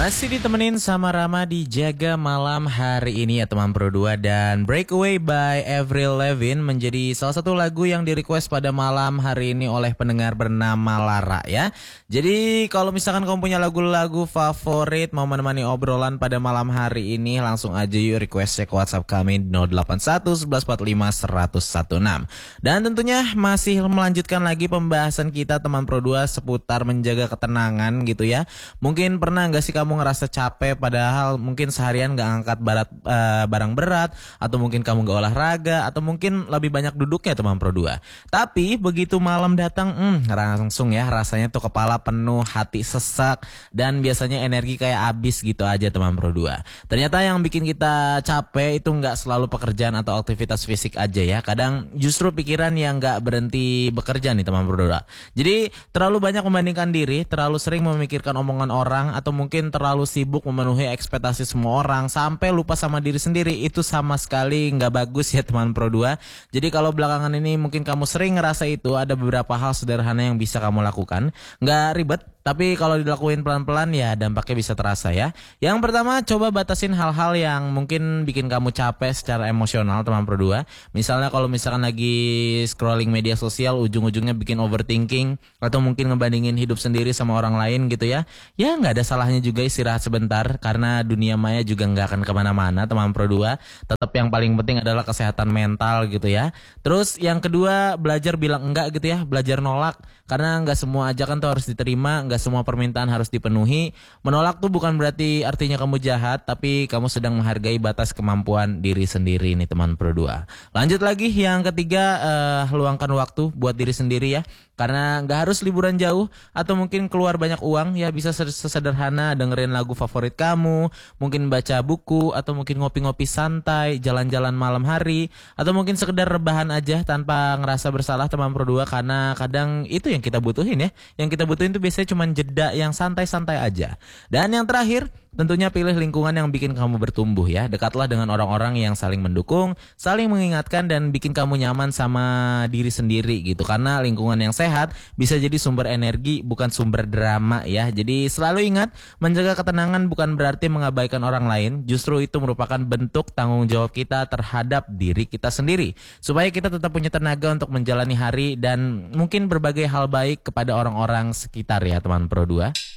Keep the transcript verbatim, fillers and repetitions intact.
Masih ditemenin sama Rama di Jaga Malam hari ini ya teman Pro dua. Dan Breakaway by Avril Lavigne menjadi salah satu lagu yang di request pada malam hari ini oleh pendengar bernama Lara ya. Jadi kalau misalkan kamu punya lagu-lagu favorit mau menemani obrolan pada malam hari ini, langsung aja yuk requestnya ke WhatsApp kami nol delapan satu satu satu empat lima satu satu enam. Dan tentunya masih melanjutkan lagi pembahasan kita teman Pro dua seputar menjaga ketenangan gitu ya. Mungkin pernah gak sih kamu ngerasa capek padahal mungkin seharian gak angkat barat, uh, barang berat, atau mungkin kamu gak olahraga, atau mungkin lebih banyak duduknya teman Pro dua. Tapi begitu malam datang, hmm, langsung ya rasanya tuh kepala penuh, hati sesak, dan biasanya energi kayak habis gitu aja teman Pro dua. Ternyata yang bikin kita capek itu gak selalu pekerjaan atau aktivitas fisik aja ya. Kadang justru pikiran yang gak berhenti bekerja nih teman Pro dua. Jadi terlalu banyak membandingkan diri, terlalu sering memikirkan omongan orang, atau mungkin terlalu sibuk memenuhi ekspektasi semua orang sampai lupa sama diri sendiri, itu sama sekali nggak bagus ya teman Pro dua. Jadi kalau belakangan ini mungkin kamu sering ngerasa itu, ada beberapa hal sederhana yang bisa kamu lakukan. Nggak ribet, tapi kalau dilakuin pelan-pelan ya dampaknya bisa terasa ya. Yang pertama, coba batasin hal-hal yang mungkin bikin kamu capek secara emosional teman Pro dua. Misalnya kalau misalkan lagi scrolling media sosial, ujung-ujungnya bikin overthinking, atau mungkin ngebandingin hidup sendiri sama orang lain gitu ya. Ya nggak ada salahnya juga istirahat sebentar, karena dunia maya juga nggak akan kemana-mana teman Pro dua. Tetap yang paling penting adalah kesehatan mental gitu ya. Terus yang kedua, belajar bilang enggak gitu ya, belajar nolak. Karena nggak semua ajakan tuh harus diterima, nggak semua permintaan harus dipenuhi. Menolak tuh bukan berarti artinya kamu jahat, tapi kamu sedang menghargai batas kemampuan diri sendiri nih teman Pro dua. Lanjut lagi yang ketiga, uh, luangkan waktu buat diri sendiri ya. Karena nggak harus liburan jauh atau mungkin keluar banyak uang ya, bisa sesederhana dengerin lagu favorit kamu, mungkin baca buku, atau mungkin ngopi-ngopi santai, jalan-jalan malam hari, atau mungkin sekedar rebahan aja tanpa ngerasa bersalah teman Pro dua. Karena kadang itu yang kita butuhin ya. Yang kita butuhin itu biasanya cuma jeda yang santai-santai aja. Dan yang terakhir, tentunya pilih lingkungan yang bikin kamu bertumbuh ya. Dekatlah dengan orang-orang yang saling mendukung, saling mengingatkan, dan bikin kamu nyaman sama diri sendiri gitu. Karena lingkungan yang sehat bisa jadi sumber energi, bukan sumber drama ya. Jadi selalu ingat, menjaga ketenangan bukan berarti mengabaikan orang lain. Justru itu merupakan bentuk tanggung jawab kita terhadap diri kita sendiri. Supaya kita tetap punya tenaga untuk menjalani hari dan mungkin berbagai hal baik kepada orang-orang sekitar ya teman Pro dua.